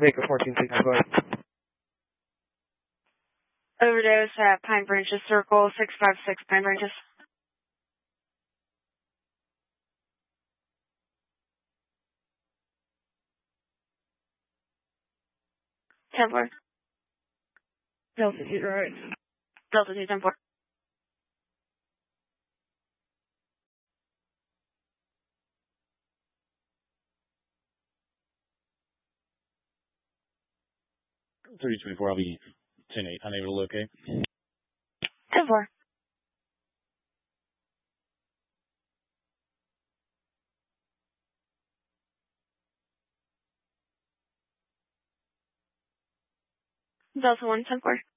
Baker 1464. Overdose at Pine Branches Circle, 656 Pine Branches. Templar. Delta 2, right. Delta 2, Templar. $3024, I'll be 10-8, unable to locate. 10-4. Delta 1, 10-4.